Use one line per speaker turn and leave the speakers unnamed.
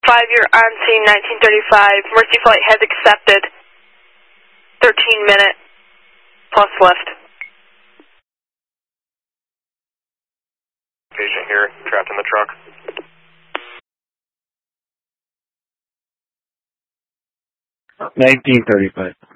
5-year on scene, 1935. Mercy flight has accepted. 13-minute plus lift.
Patient here, trapped in the truck.
1935.